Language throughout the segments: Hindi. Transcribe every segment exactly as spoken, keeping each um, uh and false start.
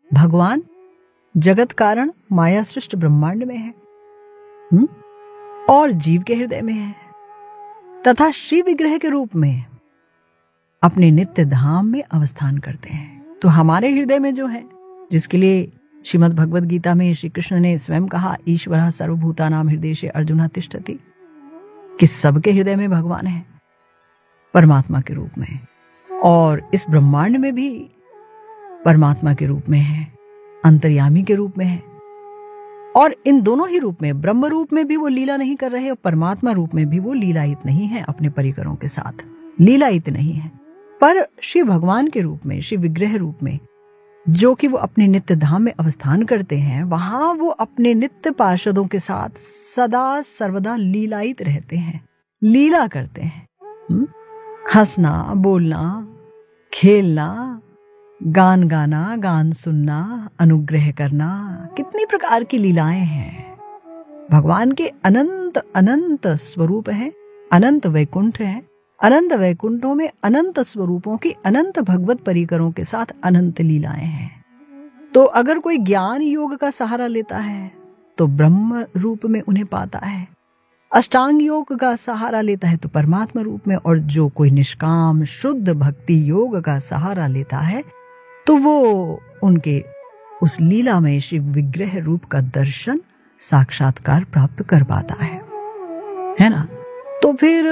भगवान जगत कारण माया सृष्ट ब्रह्मांड में है हुँ? और जीव के हृदय में है तथा श्री विग्रह के रूप में अपने नित्य धाम में अवस्थान करते हैं। तो हमारे हृदय में जो है, जिसके लिए श्रीमद् भगवद गीता में श्री कृष्ण ने स्वयं कहा, ईश्वरः सर्वभूतानां हृदयेषु अर्जुनः तिष्ठति, कि सबके हृदय में भगवान है परमात्मा के रूप में, और इस ब्रह्मांड में भी परमात्मा के रूप में है, अंतर्यामी के रूप में है। और इन दोनों ही रूप में, ब्रह्म रूप में भी वो लीला नहीं कर रहे और परमात्मा रूप में भी वो लीलायित नहीं है, अपने परिकरों के साथ लीलायित नहीं है। पर श्री भगवान के रूप में, श्री विग्रह रूप में, जो कि वो अपने नित्य धाम में अवस्थान करते हैं, वहां वो अपने नित्य पार्षदों के साथ सदा सर्वदा लीलायित रहते हैं, लीला करते हैं। हुँ? हंसना, बोलना, खेलना, गान गाना, गान सुनना, अनुग्रह करना, कितनी प्रकार की लीलाएं हैं। भगवान के अनंत अनंत स्वरूप हैं, अनंत वैकुंठ है, अनंत वैकुंठों में अनंत स्वरूपों की अनंत भगवत परिकरों के साथ अनंत लीलाएं हैं। तो अगर कोई ज्ञान योग का सहारा लेता है तो ब्रह्म रूप में उन्हें पाता है, अष्टांग योग का सहारा लेता है तो परमात्मा रूप में, और जो कोई निष्काम शुद्ध भक्ति योग का सहारा लेता है तो वो उनके उस लीला में श्री विग्रह रूप का दर्शन, साक्षात्कार प्राप्त कर पाता है, है ना। तो फिर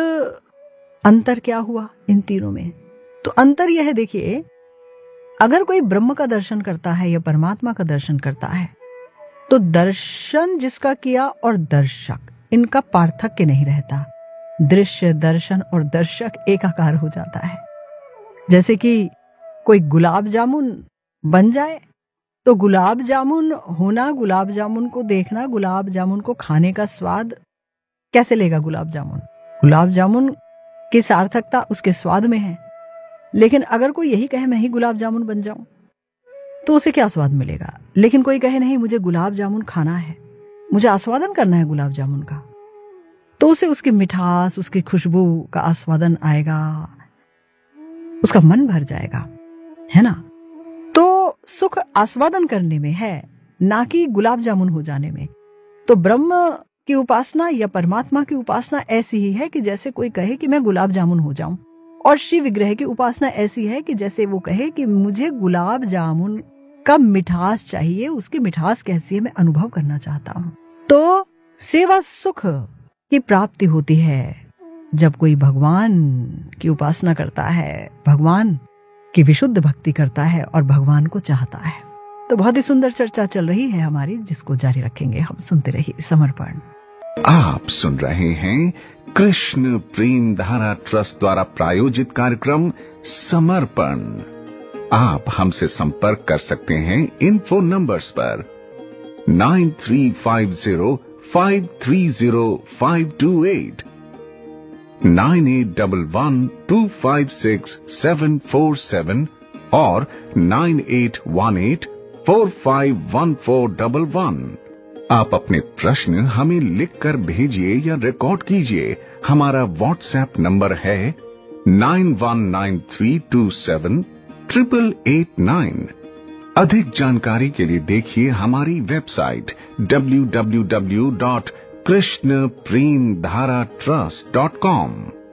अंतर क्या हुआ इन तीनों में? तो अंतर यह है, देखिए, अगर कोई ब्रह्म का दर्शन करता है या परमात्मा का दर्शन करता है तो दर्शन जिसका किया और दर्शक, इनका पार्थक्य नहीं रहता। दृश्य, दर्शन और दर्शक एकाकार हो जाता है। जैसे कि कोई गुलाब जामुन बन जाए तो गुलाब जामुन होना, गुलाब जामुन को देखना, गुलाब जामुन को खाने का स्वाद कैसे लेगा गुलाब जामुन? गुलाब जामुन की सार्थकता उसके स्वाद में है। लेकिन अगर कोई यही कहे मैं ही गुलाब जामुन बन जाऊं तो उसे क्या स्वाद मिलेगा? लेकिन कोई कहे नहीं, मुझे गुलाब जामुन खाना है, मुझे आस्वादन करना है गुलाब जामुन का, तो उसे उसकी मिठास, उसकी खुशबू का आस्वादन आएगा, उसका मन भर जाएगा, है ना। तो सुख आस्वादन करने में है, ना कि गुलाब जामुन हो जाने में। तो ब्रह्म की उपासना या परमात्मा की उपासना ऐसी ही है कि जैसे कोई कहे कि मैं गुलाब जामुन हो जाऊं, और श्री विग्रह की उपासना ऐसी है कि जैसे वो कहे कि मुझे गुलाब जामुन का मिठास चाहिए, उसकी मिठास कैसी है मैं अनुभव करना चाहता हूं। तो सेवा सुख की प्राप्ति होती है जब कोई भगवान की उपासना करता है, भगवान की विशुद्ध भक्ति करता है और भगवान को चाहता है। तो बहुत ही सुंदर चर्चा चल रही है हमारी, जिसको जारी रखेंगे हम। सुनते रहिए समर्पण। आप सुन रहे हैं कृष्ण प्रेम धारा ट्रस्ट द्वारा प्रायोजित कार्यक्रम समर्पण। आप हमसे संपर्क कर सकते हैं इन फोन नंबर्स पर nine three five zero five three zero five to eight, nine eight one one two five six seven four seven और nine eight one eight four five one four one one. आप अपने प्रश्न हमें लिखकर भेजिए या रिकॉर्ड कीजिए। हमारा व्हाट्सएप नंबर है nine one nine three to seven triple eight nine. अधिक जानकारी के लिए देखिए हमारी website W W W dot Krishna प्रेम धारा ट्रस्ट डॉट कॉम।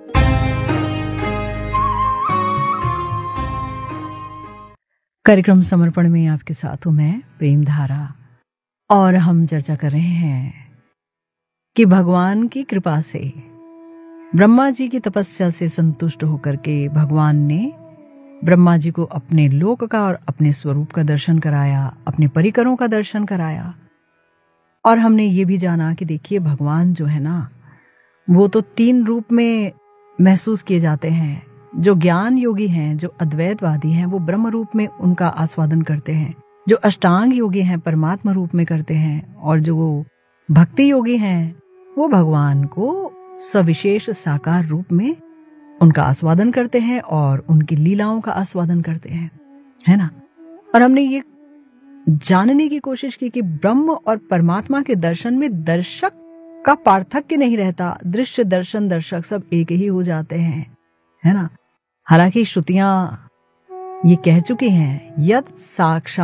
कार्यक्रम समर्पण में आपके साथ हूं मैं प्रेम धारा, और हम चर्चा कर रहे हैं कि भगवान की कृपा से, ब्रह्मा जी की तपस्या से संतुष्ट होकर के भगवान ने ब्रह्मा जी को अपने लोक का और अपने स्वरूप का दर्शन कराया, अपने परिकरों का दर्शन कराया। और हमने ये भी जाना कि देखिए, भगवान जो है ना, वो तो तीन रूप में महसूस किए जाते हैं। जो ज्ञान योगी हैं, जो अद्वैतवादी हैं, वो ब्रह्म रूप में उनका आस्वादन करते हैं। जो अष्टांग योगी हैं परमात्मा रूप में करते हैं, और जो वो भक्ति योगी हैं वो भगवान को सविशेष साकार रूप में उनका आस्वादन करते हैं और उनकी लीलाओं का आस्वादन करते हैं, है ना। और हमने ये जानने की कोशिश की कि ब्रह्म और परमात्मा के दर्शन में दर्शक का पार्थक्य नहीं रहता। दृश्य, दर्शन, दर्शक सब एक ही हो जाते हैं, है ना। हालांकि श्रुतियां ये कह चुकी हैं, यत् साक्षात्